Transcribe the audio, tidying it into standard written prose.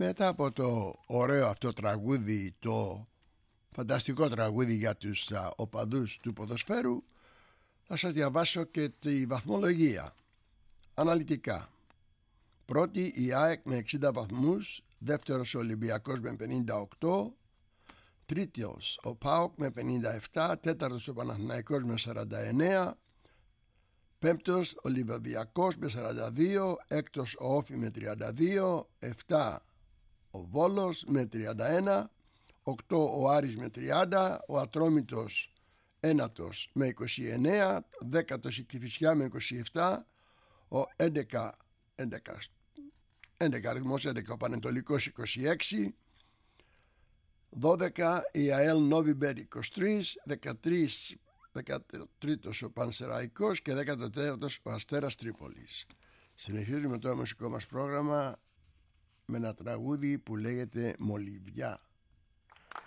μετά από το ωραίο αυτό τραγούδι, το φανταστικό τραγούδι για τους οπαδούς του ποδοσφαίρου, θα σας διαβάσω και τη βαθμολογία αναλυτικά. Πρώτη η ΑΕΚ με 60 βαθμούς, δεύτερος ο Ολυμπιακός με 58, τρίτος ο ΠΑΟΚ με 57, τέταρτος ο Παναθηναϊκός με 49, πέμπτος ο Λιβαδιακός με 42, έκτος ο Όφη με 32, 7 ο Βόλος με 31, 8 ο Άρης με 30, ο Ατρόμητος ένατος με 29, δέκατος η Κηφισιά με 27, ο 11 αριθμός 11 ο Πανετολικός 26, 12 η ΑΕΛ Νόβιμπερ 23, 13ος ο Πανσεραϊκός και 14ος ο Αστέρας Τρίπολης. Συνεχίζουμε το μουσικό μας πρόγραμμα με ένα τραγούδι που λέγεται Μολυβιά.